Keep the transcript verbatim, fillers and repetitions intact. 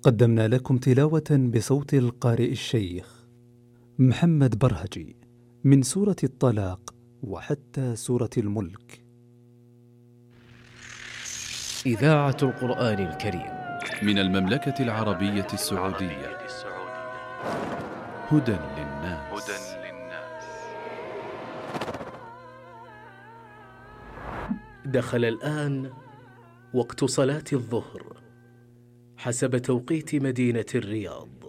قدمنا لكم تلاوة بصوت القارئ الشيخ محمد برهجي من سورة الطلاق وحتى سورة الملك. إذاعة القرآن الكريم من المملكة العربية السعودية. هدى للناس. دخل الآن وقت صلاة الظهر حسب توقيت مدينة الرياض.